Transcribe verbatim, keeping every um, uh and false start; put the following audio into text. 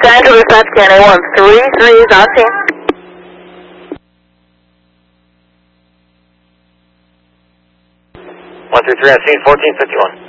Sandra dispatch K N A one three three is on scene. one three three on scene, fourteen fifty-one.